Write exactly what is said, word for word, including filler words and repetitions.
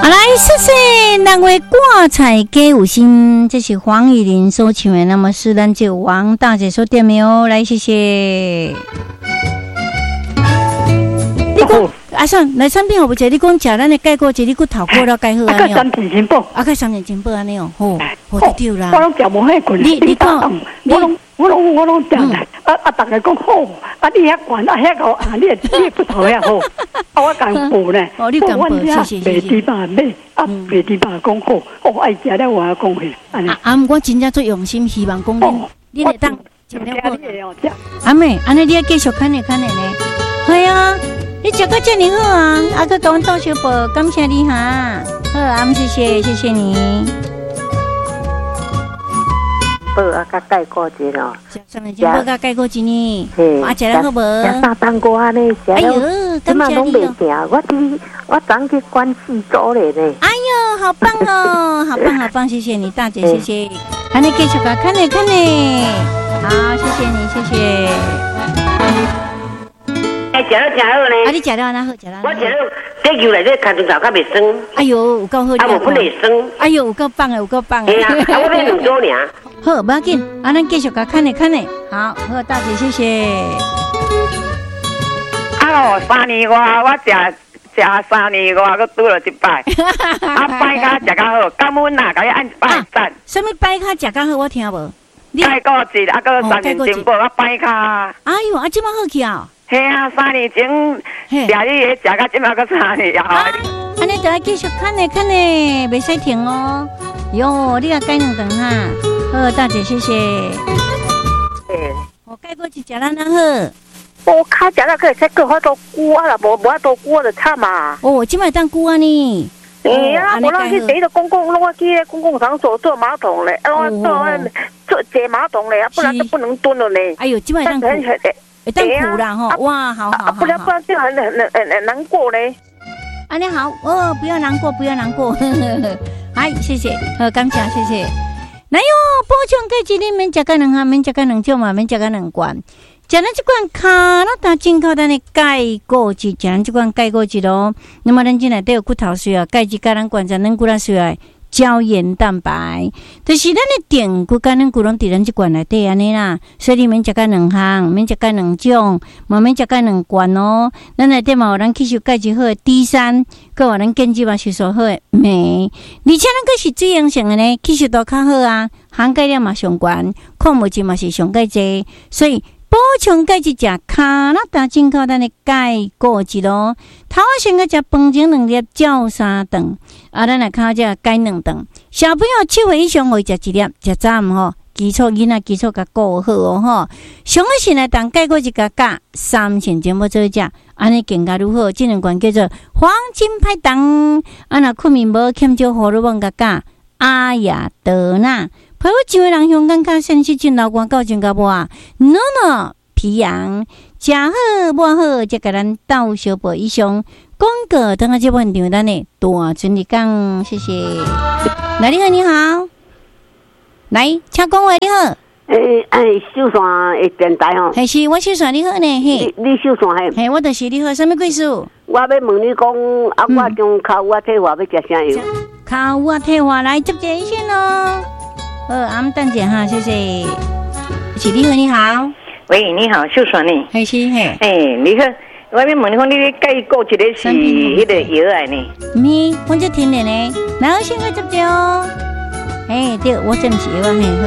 来，谢谢那位挂彩给五星，这是黄以玲所唱的。那么是咱就王大姐所点的哦，来谢谢。你讲阿算来产品好不？这你讲食咱的钙锅，这你骨头过了钙好安尼哦。啊，三年前报，啊，个三年前报安尼哦，吼，好就对啦。我拢食无遐困，你你讲，我拢我拢我拢食来，啊啊，大家讲好，啊你遐悬，啊遐个啊，你你骨头遐好，啊我讲补呢，哦你讲补，谢谢谢谢。白猪肉买，啊白猪肉讲好，哦爱食了我讲去，安尼。啊啊，我真正做用心，希望讲恁你会当食了好。阿妹，安尼你要继续看呢看呢呢，系啊。你食个这么好啊！啊，个甲阮倒小宝，感谢你哈。好，阿姆谢谢，谢谢你。 宝啊，甲钙锅一咯。 上面金宝甲钙锅一呢。啊，食了好无？ 食三冬瓜呢？哎呦，感谢你哦。我伫我昨去关四组咧呢。 哎呦，好棒哦，好棒好棒，谢谢你大姐，谢谢。安尼继续甲看呢看呢。好，谢谢你，谢谢。 哎，食了真好呢！ 啊，你食了哪好？食了？ 我食了地球内底看中头较袂酸。 哎呦，有够好！ 啊，无不会酸。 哎呦，有够棒的，有够棒的。 哎呀，啊，我买两组尔。 好，不要紧，啊，咱继续甲看呢看呢。好，好，大姐，谢谢。 啊哦，三年外我食食三年外，佮拄了一摆。啊，摆卡食较好，感恩呐，甲你按一摆赞。 什么摆卡食较好？我听无。 钙锅一，啊，佮三年前报啊摆卡。 哎呦，啊，即摆好去啊！ 嘿啊，三年前食你个食到即摆个三年啊！ 安尼就要继续看呢看呢，袂使停哦。哟，你啊改两顿哈，好大姐谢谢。 诶， 我改过去食咱那好。 我卡食了个才够好多菇啊啦，无无法度菇就惨嘛。 哦，即摆当菇啊呢？ 哎呀，我让去第一个公共，我去公共场所做马桶嘞，我做做坐马桶嘞，不然就不能蹲了嘞。 哎呦，即摆当菇。会当苦啦吼，哇，好好好， 不然不然就很很很很难过嘞。 啊，你好，哦，不要难过，不要难过，哎，谢谢，好，感谢，谢谢。来哟，补充钙质，你免食个两项，免食个两种嘛，免食个两罐。食咱这罐卡那大进口咱的钙果质，食咱这罐钙果质咯。那么咱进来都有骨头需要，钙质甲咱关节咱骨头需要。胶原蛋白，就是咱的电骨甲咱骨拢伫咱即罐内底安尼啦，所以你免食个两项，免食个两种，嘛免食个两罐哦。咱内底嘛有咱吸收钙质好的 D 三，佮有咱建基嘛吸收好的镁，而且咱个是水溶性的呢，吸收度较好啊，含钙量嘛上悬，矿物质嘛是上钙济，所以。补充钙质，食卡那达进口咱的钙果质咯。头仔先个食饭前两粒，照三顿。啊，咱来看下钙两顿。小朋友七岁以上可以食一粒，食早午吼。基础囡仔基础甲顾好哦吼。上个先来当钙果质甲加三成全部做食，安尼更加如何？这两罐叫做黄金拍档。啊，若困眠无欠少荷尔蒙甲加阿雅德纳。陪我几位人香港较先去进老关到真甲无啊？诺诺皮羊食好无好，则甲咱斗小宝以上广告。等下这问题咱的大尊你讲，谢谢。来，你好，你好，来，请讲话，你好。 诶诶，秀山的电台吼， 还是我秀山你好呢？嘿， 你秀山嘿， 嘿，我就是你好，什么贵数？ 我要问你讲，啊，我将烤鸭退化要食啥药？ 烤鸭退化来接一线哦。好，阿姆等姐哈，谢谢。是你好，你好。 喂，你好，秀传呢？ 还是嘿？ 哎，你好，我要问你讲，你钙果一个是迄个药来呢？ 咪，我就听的呢，然后先个接着哦。哎，对，我真是药嘿。